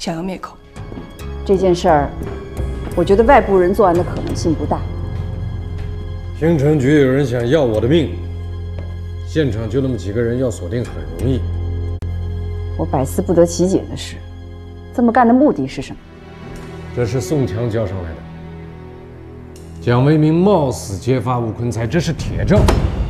想要灭口。 这件事儿，我觉得外部人作案的可能性不大。 京城局有人想要我的命，现场就那么几个人，要锁定很容易。 我百思不得其解的是，这么干的目的是什么？ 这是宋强交上来的。蒋维明冒死揭发吴坤才，这是铁证。